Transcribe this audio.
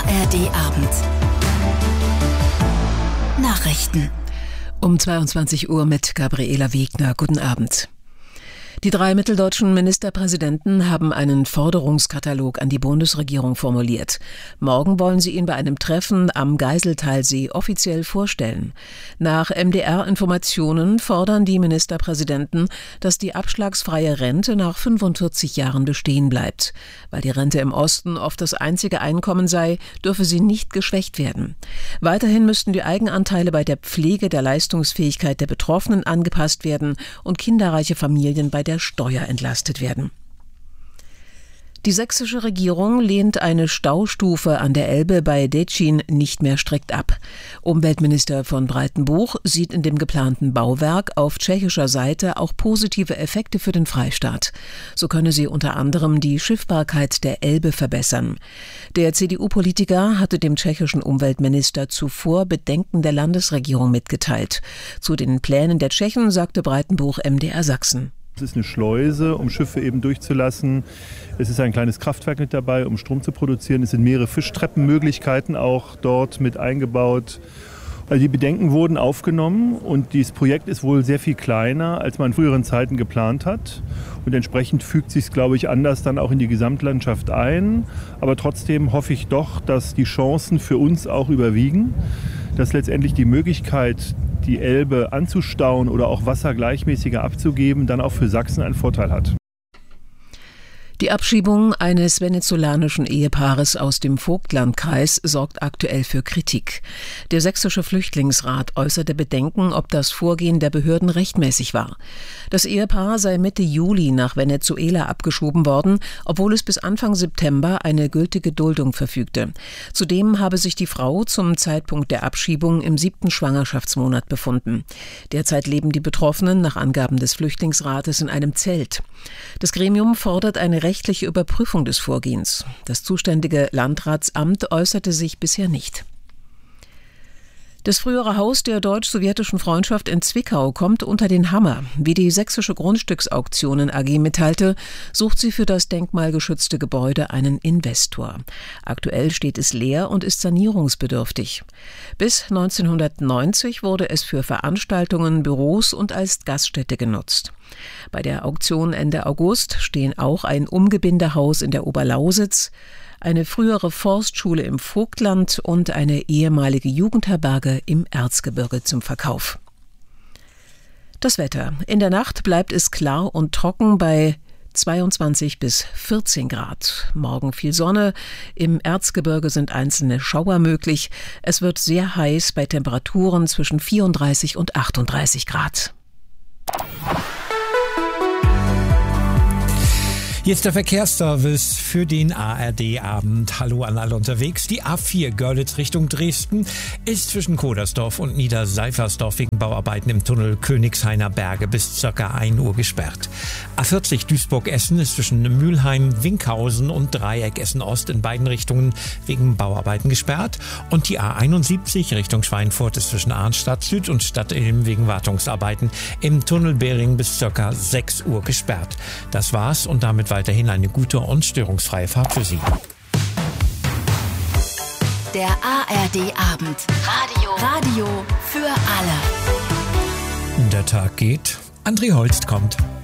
ARD-Abend. Nachrichten. Um 22 Uhr mit Gabriela Wegner. Guten Abend. Die 3 mitteldeutschen Ministerpräsidenten haben einen Forderungskatalog an die Bundesregierung formuliert. Morgen wollen sie ihn bei einem Treffen am Geiseltalsee offiziell vorstellen. Nach MDR-Informationen fordern die Ministerpräsidenten, dass die abschlagsfreie Rente nach 45 Jahren bestehen bleibt. Weil die Rente im Osten oft das einzige Einkommen sei, dürfe sie nicht geschwächt werden. Weiterhin müssten die Eigenanteile bei der Pflege der Leistungsfähigkeit der Betroffenen angepasst werden und kinderreiche Familien bei der Steuer entlastet werden. Die sächsische Regierung lehnt eine Staustufe an der Elbe bei Děčín nicht mehr strikt ab. Umweltminister von Breitenbuch sieht in dem geplanten Bauwerk auf tschechischer Seite auch positive Effekte für den Freistaat. So könne sie unter anderem die Schiffbarkeit der Elbe verbessern. Der CDU-Politiker hatte dem tschechischen Umweltminister zuvor Bedenken der Landesregierung mitgeteilt. Zu den Plänen der Tschechen sagte Breitenbuch MDR Sachsen. Es ist eine Schleuse, um Schiffe eben durchzulassen. Es ist ein kleines Kraftwerk mit dabei, um Strom zu produzieren. Es sind mehrere Fischtreppenmöglichkeiten auch dort mit eingebaut. Also die Bedenken wurden aufgenommen und dieses Projekt ist wohl sehr viel kleiner, als man in früheren Zeiten geplant hat. Und entsprechend fügt sich es, glaube ich, anders dann auch in die Gesamtlandschaft ein. Aber trotzdem hoffe ich doch, dass die Chancen für uns auch überwiegen, dass letztendlich die Möglichkeit, die Elbe anzustauen oder auch Wasser gleichmäßiger abzugeben, dann auch für Sachsen einen Vorteil hat. Die Abschiebung eines venezolanischen Ehepaares aus dem Vogtlandkreis sorgt aktuell für Kritik. Der sächsische Flüchtlingsrat äußerte Bedenken, ob das Vorgehen der Behörden rechtmäßig war. Das Ehepaar sei Mitte Juli nach Venezuela abgeschoben worden, obwohl es bis Anfang September eine gültige Duldung verfügte. Zudem habe sich die Frau zum Zeitpunkt der Abschiebung im 7. Schwangerschaftsmonat befunden. Derzeit leben die Betroffenen nach Angaben des Flüchtlingsrates in einem Zelt. Das Gremium fordert eine rechtliche Überprüfung des Vorgehens. Das zuständige Landratsamt äußerte sich bisher nicht. Das frühere Haus der deutsch-sowjetischen Freundschaft in Zwickau kommt unter den Hammer. Wie die sächsische Grundstücksauktionen AG mitteilte, sucht sie für das denkmalgeschützte Gebäude einen Investor. Aktuell steht es leer und ist sanierungsbedürftig. Bis 1990 wurde es für Veranstaltungen, Büros und als Gaststätte genutzt. Bei der Auktion Ende August stehen auch ein Umgebindehaus in der Oberlausitz, eine frühere Forstschule im Vogtland und eine ehemalige Jugendherberge im Erzgebirge zum Verkauf. Das Wetter. In der Nacht bleibt es klar und trocken bei 22 bis 14 Grad. Morgen viel Sonne. Im Erzgebirge sind einzelne Schauer möglich. Es wird sehr heiß bei Temperaturen zwischen 34 und 38 Grad. Jetzt der Verkehrsservice für den ARD-Abend. Hallo an alle unterwegs. Die A4 Görlitz Richtung Dresden ist zwischen Kodersdorf und Niederseifersdorf wegen Bauarbeiten im Tunnel Königshainer Berge bis ca. 1 Uhr gesperrt. A40 Duisburg-Essen ist zwischen Mülheim, Winkhausen und Dreieck Essen-Ost in beiden Richtungen wegen Bauarbeiten gesperrt. Und die A71 Richtung Schweinfurt ist zwischen Arnstadt Süd und Stadtilm wegen Wartungsarbeiten im Tunnel Bering bis ca. 6 Uhr gesperrt. Das war's und damit weiterhin eine gute und störungsfreie Fahrt für Sie. Der ARD-Abend. Radio für alle. Der Tag geht. André Holst kommt.